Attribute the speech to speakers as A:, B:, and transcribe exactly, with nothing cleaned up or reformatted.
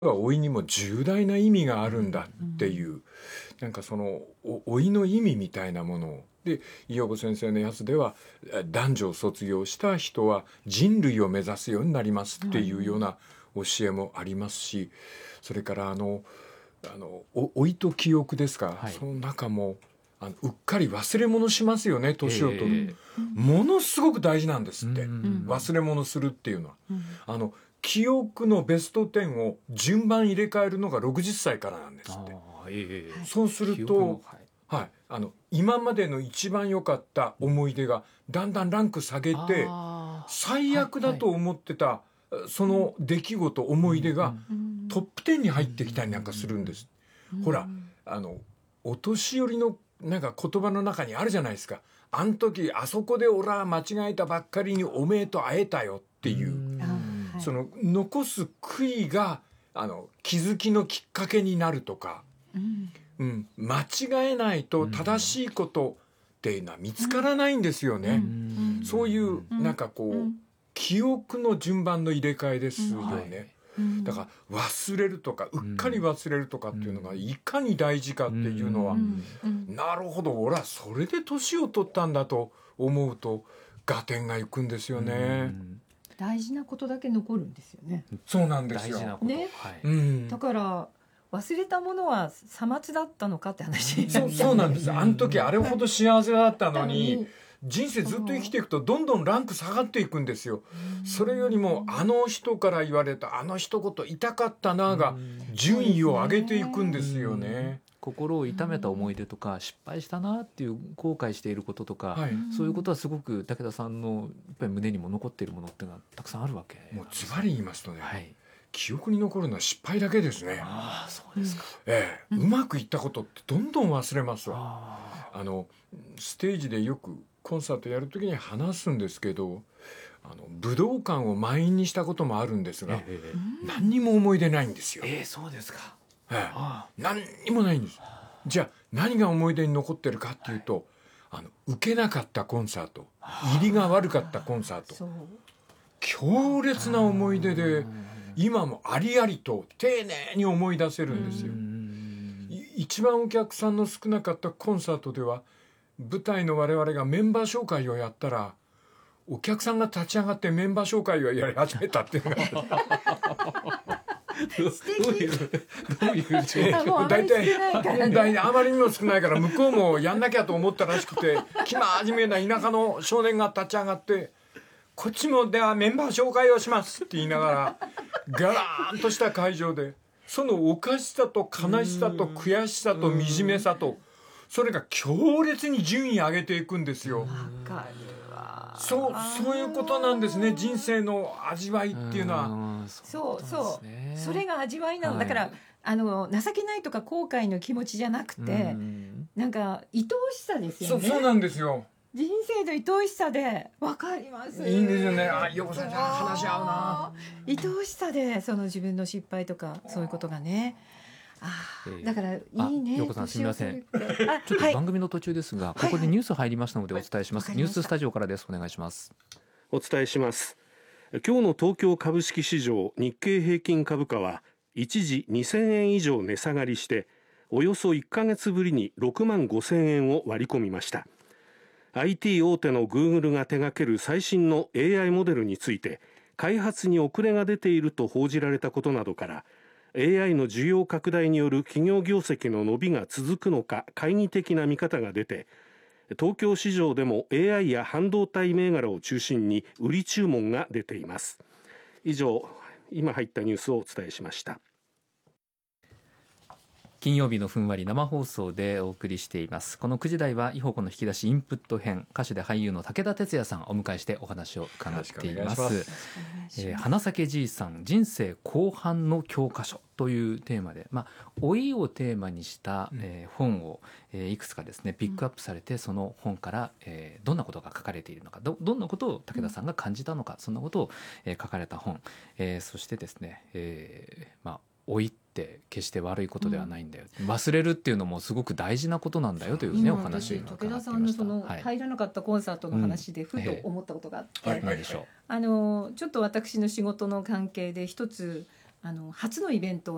A: 老いにも重大な意味があるんだっていう、うん、なんかその老いの意味みたいなものをで伊予子先生のやつでは男女を卒業した人は人類を目指すようになりますっていうような教えもありますし、それからあのあの老いと記憶ですか、はい、その中もあのうっかり忘れ物しますよね、年を取る、えー、ものすごく大事なんですって、うん、忘れ物するっていうのは、うん、あの記憶のベストじゅうを順番入れ替えるのがろくじゅっさいからなんですって、えー、そうすると、はいはい、あの今までの一番良かった思い出がだんだんランク下げて最悪だと思ってた、はいはい、その出来事、思い出がトップじゅうに入ってきたりなんかするんです、うん、ほらあのお年寄りのなんか言葉の中にあるじゃないですか、あん時あそこで俺は間違えたばっかりにおめえと会えたよっていう、うん、その残す悔いがあの気づきのきっかけになるとか、うんうん、間違えないと正しいことっていうのは見つからないんですよね、うんうん、そういうなんかこう、うん、記憶の順番の入れ替えですよね、うん、だから忘れるとかうっかり忘れるとかっていうのがいかに大事かっていうのは、うんうん、なるほど俺はそれで年を取ったんだと思うと合点がいくんですよね、うん、
B: 大事なことだけ残るんですよね。
A: そうなんですよ、
C: 大事なこと、
B: ね、はい、うん、だから忘れたものはさまつだったのかって話。
A: そう、そうなんです。あの時あれほど幸せだったのに人生ずっと生きていくとどんどんランク下がっていくんですよ。それよりもあの人から言われたあの一言痛かったなが順位を上げていくんですよね。
C: 心を痛めた思い出とか失敗したなっていう後悔していることとか、はい、そういうことはすごく武田さんのやっぱり胸にも残っているものっていうのはたくさんあるわけ。
A: もうズバリ言いますとね、はい、記憶に残るのは失敗だけですね。
C: ああ、そうですか、
A: ええ、うまくいったことってどんどん忘れますわ。ああのステージでよくコンサートやるときに話すんですけど、あの武道館を満員にしたこともあるんですが、ええ、何にも思い出ないんですよ。
C: ええ、そうですか、
A: ええ、何にもないんです。じゃあ何が思い出に残ってるかっていうと、はい、あの受けなかったコンサート、入りが悪かったコンサート、強烈な思い出で今もありありと丁寧に思い出せるんですよ。一番お客さんの少なかったコンサートでは舞台の我々がメンバー紹介をやったらお客さんが立ち上がってメンバー紹介をやり始めたっていうのが
B: 素敵。どういう
C: どういう状況。
A: 大体あまりにも少ないから向こうもやんなきゃと思ったらしくて、生真面目な田舎の少年が立ち上がってこっちもではメンバー紹介をしますって言いながらガラーンとした会場でそのおかしさと悲しさと悔しさと惨めさとそれが強烈に順位上げていくんですよ。わ
B: かるわ。
A: そう、そういうことなんですね。人生の味わいっていうのは。
B: そうそう、それが味わいなの、はい、だからあの情けないとか後悔の気持ちじゃなくて、んなんか愛おしさですよね。
A: そう、そうなんですよ。
B: 人生の愛おしさで分かります。
A: いいんですよね。あ、よこさんじゃ話し合うな。
B: 愛おしさでその自分の失敗とかそういうことがね。ああ、だからいいね。
C: ようこさんすみません。ちょっと番組の途中ですが、はい、ここでニュース入りましたのでお伝えします。はいはい、ニューススタジオからです。お願いします。
D: お伝えします。今日の東京株式市場日経平均株価は一時にせんえん以上値下がりしておよそいっかげつぶりにろくまんごせんえんを割り込みました。アイティー 大手のグーグルが手掛ける最新の エーアイ モデルについて開発に遅れが出ていると報じられたことなどからエーアイ の需要拡大による企業業績の伸びが続くのか懐疑的な見方が出て、東京市場でも エーアイ や半導体銘柄を中心に売り注文が出ています。以上、今入ったニュースをお伝えしました。
C: 金曜日のふんわり生放送でお送りしています。このくじ台は伊保子の引き出しインプット編、歌手で俳優の武田鉄矢さんをお迎えしてお話を伺っています。えー、花咲じいさん人生後半の教科書というテーマで、まあ、老いをテーマにした、えー、本を、えー、いくつかですねピックアップされて、その本から、えー、どんなことが書かれているのか、 ど, どんなことを武田さんが感じたのか、そんなことを、えー、書かれた本、えー、そしてですね、えーまあ老いって決して悪いことではないんだよ、うん、忘れるっていうのもすごく大事なことなんだよというねお話を伺っていました。
B: 武田さんのその入らなかったコンサートの話でふと思ったことがあって、
C: うんえー、何でしょう。
B: あのちょっと私の仕事の関係で一つあの初のイベントを